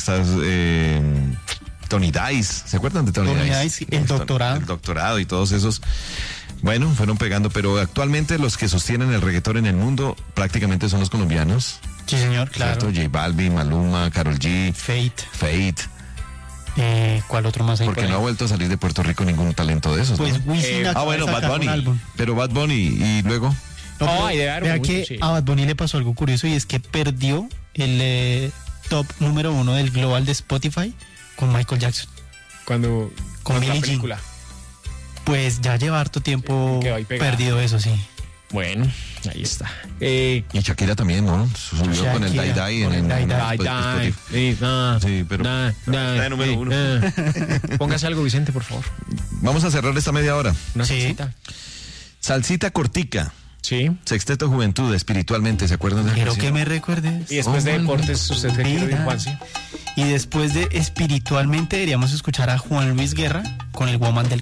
estás Tony Dice, ¿se acuerdan de Tony Dice? El doctorado. El doctorado y todos esos. Bueno, fueron pegando, pero actualmente los que sostienen el reggaetón en el mundo prácticamente son los colombianos. Sí, señor, claro. ¿Cierto? J Balvin, Maluma, Karol G. Fate. ¿Cuál otro más hay? Porque no ha vuelto a salir de Puerto Rico ningún talento de esos, pues, ¿no? Wisin Bueno, Bad Bunny. Pero Bad Bunny, y luego... No, vea que a Bad Bunny le pasó algo curioso y es que perdió el top número 1 del global de Spotify con Michael Jackson. Con Billie la película. Jean. Pues ya lleva harto tiempo perdido eso, sí. Bueno, ahí está. Y Shakira también, ¿no? Subió con el Die Die en Die. Sí, pero está de número 1. Póngase algo, Vicente, por favor. Vamos a cerrar esta media hora. Una salsita. Salsita cortica. Sí. Sexteto Juventud, espiritualmente, ¿se acuerdan de la Quiero canción? que me recuerdes. Y después de deportes, ¿usted qué quiere decir, Juan? Sí. Y después de espiritualmente deberíamos escuchar a Juan Luis Guerra con el Woman del